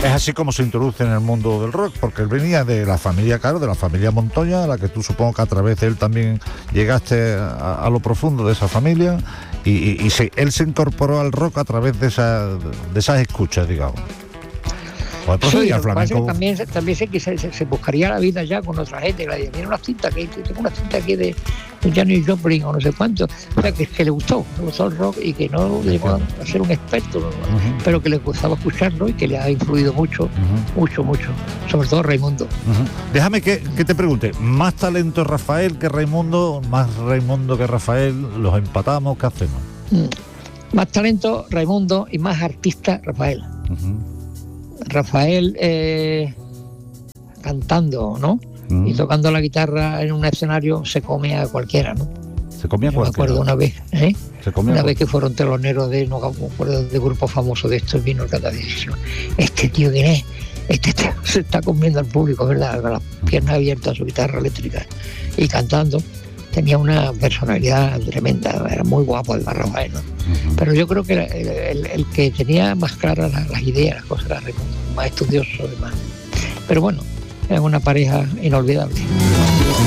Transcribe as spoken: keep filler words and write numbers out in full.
Es así como se introduce en el mundo del rock, porque él venía de la familia, claro, de la familia Montoya, a la que tú supongo que a través de él también llegaste a, a lo profundo de esa familia, y, y, y se, él se incorporó al rock a través de, esa, de esas escuchas, digamos. Sí, flamenco. También, también sé que se, se, se buscaría la vida ya con otra gente. Que mira una cinta que tengo una cinta aquí de, de Janis Joplin o no sé cuánto. O sea, que, que le gustó, le gustó el rock y que no llegó a ser un experto, uh-huh. pero que le gustaba escucharlo y que le ha influido mucho, uh-huh. mucho, mucho. Sobre todo Raimundo. Uh-huh. Déjame que, que te pregunte, ¿más talento Rafael que Raimundo? ¿Más Raimundo que Rafael? ¿Los empatamos? ¿Qué hacemos? Mm. Más talento Raimundo y más artista Rafael. Uh-huh. Rafael eh, cantando, ¿no? Mm. Y tocando la guitarra en un escenario se come a cualquiera, ¿no? Se comía a cualquiera. Me acuerdo una vez, ¿eh? Se comía una a vez que fueron teloneros de, no me acuerdo, de grupo famoso de estos, vino el cantante y dice, este tío quién es, este tío se está comiendo al público, ¿verdad? Con las piernas abiertas a su guitarra eléctrica y cantando. Tenía una personalidad tremenda, era muy guapo el Rafael, ¿no? Uh-huh. Pero yo creo que el, el, el que tenía más claras las, las ideas, las cosas, era Raimundo, más estudioso y más. Pero bueno, es una pareja inolvidable.